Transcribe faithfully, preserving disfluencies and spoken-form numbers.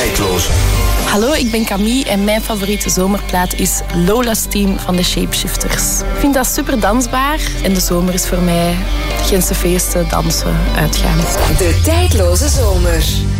Tijdloze. Hallo, ik ben Camille en mijn favoriete zomerplaat is Lola's Team van de Shapeshifters. Ik vind dat super dansbaar en de zomer is voor mij Gentse feesten, dansen, uitgaan. De Tijdloze Zomer.